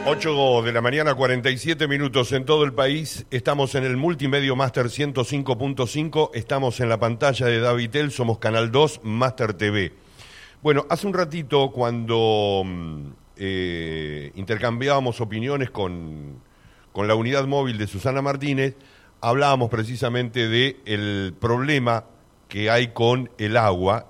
8 de la mañana, 47 minutos en todo el país. Estamos en el Multimedio Máster 105.5. Estamos en la pantalla de Davitel. Somos Canal 2, Máster TV. Bueno, hace un ratito cuando intercambiábamos opiniones con la unidad móvil de Susana Martínez, hablábamos precisamente del problema que hay con el agua.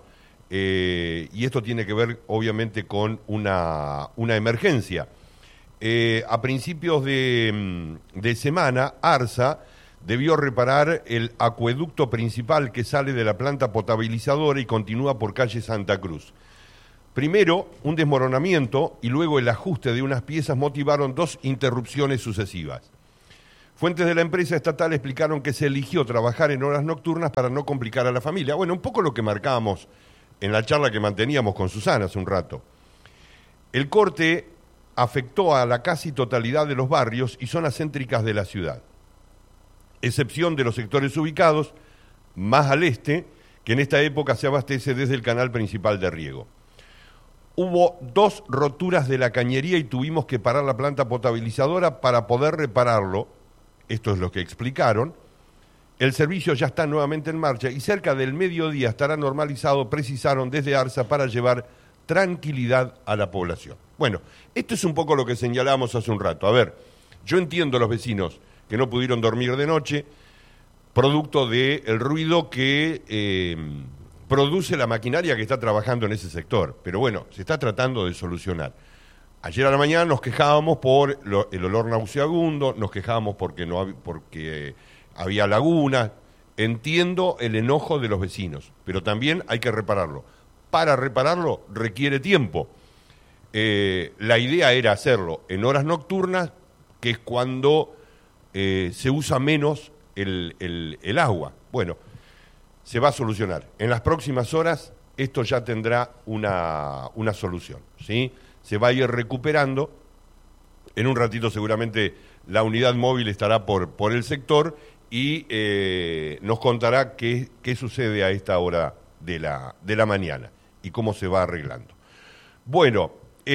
Y esto tiene que ver, obviamente, con una emergencia. A principios de semana, ARSA debió reparar el acueducto principal que sale de la planta potabilizadora y continúa por calle Santa Cruz. Primero, un desmoronamiento y luego el ajuste de unas piezas motivaron 2 interrupciones sucesivas. Fuentes de la empresa estatal explicaron que se eligió trabajar en horas nocturnas para no complicar a la familia. Bueno, un poco lo que marcábamos en la charla que manteníamos con Susana hace un rato. El corte afectó a la casi totalidad de los barrios y zonas céntricas de la ciudad, excepción de los sectores ubicados más al este, que en esta época se abastece desde el canal principal de riego. Hubo 2 roturas de la cañería y tuvimos que parar la planta potabilizadora para poder repararlo. Esto es lo que explicaron. El servicio ya está nuevamente en marcha y cerca del mediodía estará normalizado, precisaron desde ARSA, para llevar tranquilidad a la población. Bueno, esto es un poco lo que señalábamos hace un rato. A ver, yo entiendo a los vecinos que no pudieron dormir de noche, producto del ruido que produce la maquinaria que está trabajando en ese sector. Pero bueno, se está tratando de solucionar. Ayer a la mañana nos quejábamos por el olor nauseabundo, nos quejábamos porque había lagunas. Entiendo el enojo de los vecinos, pero también hay que repararlo. Para repararlo requiere tiempo. La idea era hacerlo en horas nocturnas, que es cuando se usa menos el agua. Bueno, se va a solucionar. En las próximas horas esto ya tendrá una solución, ¿sí? Se va a ir recuperando. En un ratito seguramente la unidad móvil estará por el sector y nos contará qué sucede a esta hora de la mañana y cómo se va arreglando. Bueno,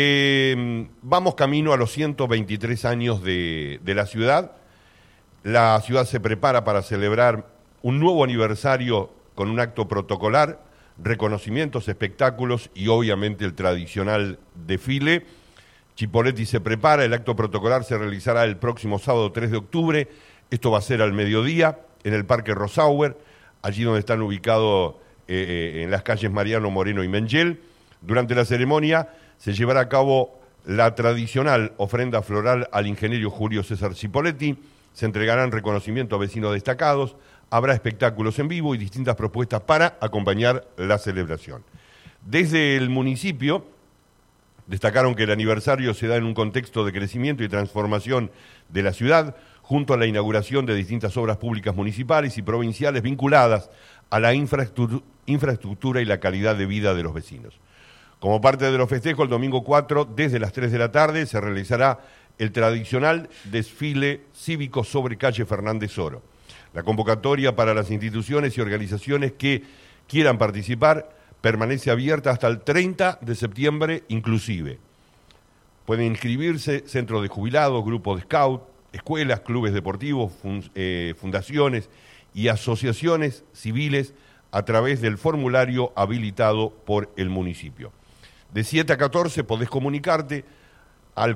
vamos camino a los 123 años de la ciudad. La ciudad se prepara para celebrar un nuevo aniversario con un acto protocolar, reconocimientos, espectáculos y obviamente el tradicional desfile. Chipoleti se prepara, el acto protocolar se realizará el próximo sábado 3 de octubre, esto va a ser al mediodía en el Parque Rosauer, allí donde están ubicados en las calles Mariano Moreno y Mengel. Durante la ceremonia se llevará a cabo la tradicional ofrenda floral al ingeniero Julio César Chipoleti, se entregarán reconocimientos a vecinos destacados, habrá espectáculos en vivo y distintas propuestas para acompañar la celebración. Desde el municipio destacaron que el aniversario se da en un contexto de crecimiento y transformación de la ciudad, junto a la inauguración de distintas obras públicas municipales y provinciales vinculadas a la infraestructura y la calidad de vida de los vecinos. Como parte de los festejos, el domingo 4, desde las 3 de la tarde, se realizará el tradicional desfile cívico sobre calle Fernández Oro. La convocatoria para las instituciones y organizaciones que quieran participar permanece abierta hasta el 30 de septiembre inclusive. Pueden inscribirse centros de jubilados, grupos de scout, escuelas, clubes deportivos, fundaciones y asociaciones civiles a través del formulario habilitado por el municipio. De 7 a 14 podés comunicarte al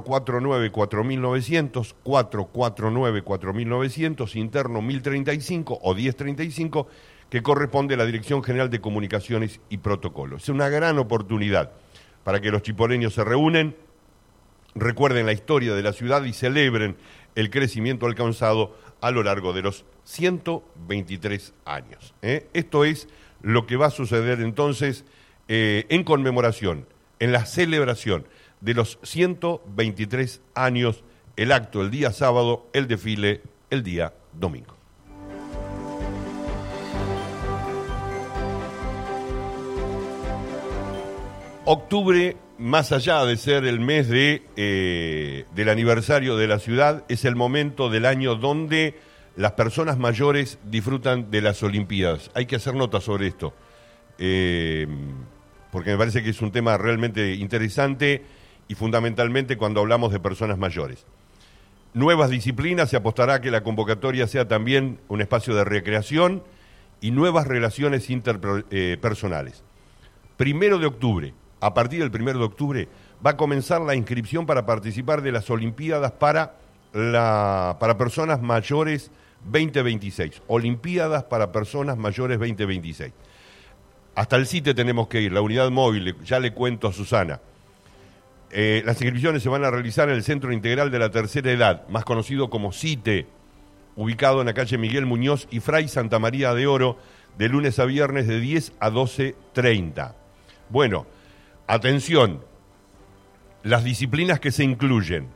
449-4900, 449-4900, interno 1035 o 1035, que corresponde a la Dirección General de Comunicaciones y Protocolos. Es una gran oportunidad para que los chipoleños se reúnen, recuerden la historia de la ciudad y celebren el crecimiento alcanzado a lo largo de los 123 años. Esto es lo que va a suceder entonces en conmemoración, en la celebración de los 123 años, el acto el día sábado, el desfile el día domingo. Octubre, más allá de ser el mes del aniversario de la ciudad, es el momento del año donde las personas mayores disfrutan de las Olimpiadas. Hay que hacer nota sobre esto, porque me parece que es un tema realmente interesante y fundamentalmente cuando hablamos de personas mayores. Nuevas disciplinas, se apostará a que la convocatoria sea también un espacio de recreación y nuevas relaciones interpersonales. 1 de octubre, a partir del 1 de octubre, va a comenzar la inscripción para participar de las Olimpiadas para personas mayores 2026. Olimpiadas para personas mayores 2026. Hasta el CITE tenemos que ir, la unidad móvil, ya le cuento a Susana. Las inscripciones se van a realizar en el Centro Integral de la Tercera Edad, más conocido como CITE, ubicado en la calle Miguel Muñoz y Fray Santa María de Oro, de lunes a viernes de 10 a 12:30. Bueno, atención, las disciplinas que se incluyen: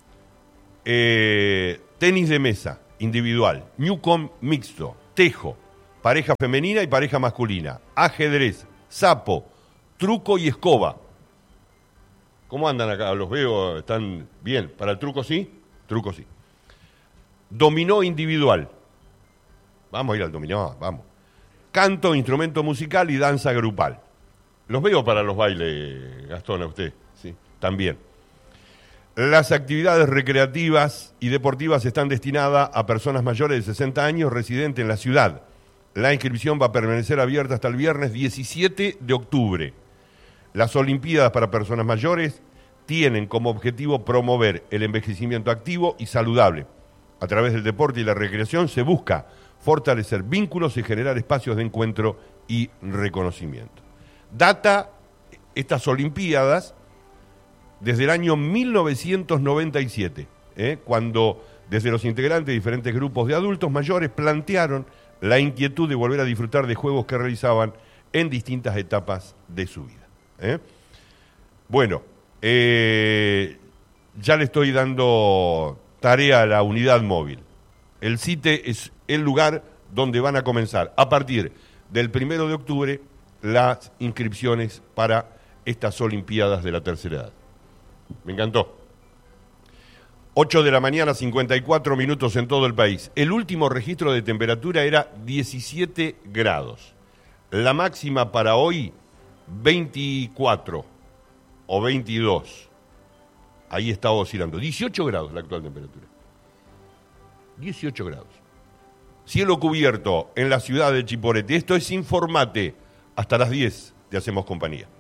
tenis de mesa individual, newcom mixto, tejo, pareja femenina y pareja masculina, ajedrez, sapo, truco y escoba. ¿Cómo andan acá? Los veo, están bien. ¿Para el truco sí? Truco sí. Dominó individual. Vamos a ir al dominó, vamos. Canto, instrumento musical y danza grupal. Los veo para los bailes, Gastón, a usted, ¿sí? También. Las actividades recreativas y deportivas están destinadas a personas mayores de 60 años residentes en la ciudad. La inscripción va a permanecer abierta hasta el viernes 17 de octubre. Las Olimpiadas para personas mayores tienen como objetivo promover el envejecimiento activo y saludable. A través del deporte y la recreación se busca fortalecer vínculos y generar espacios de encuentro y reconocimiento. Data estas Olimpiadas desde el año 1997, cuando desde los integrantes de diferentes grupos de adultos mayores plantearon la inquietud de volver a disfrutar de juegos que realizaban en distintas etapas de su vida. Bueno, ya le estoy dando tarea a la unidad móvil. El CITE es el lugar donde van a comenzar a partir del 1 de octubre las inscripciones para estas Olimpiadas de la Tercera Edad. Me encantó. 8 de la mañana, 54 minutos en todo el país. El último registro de temperatura era 17 grados. La máxima para hoy, 24 o 22. Ahí estaba oscilando. 18 grados la actual temperatura. 18 grados. Cielo cubierto en la ciudad de Chipolete. Esto es Informate. Hasta las 10 te hacemos compañía.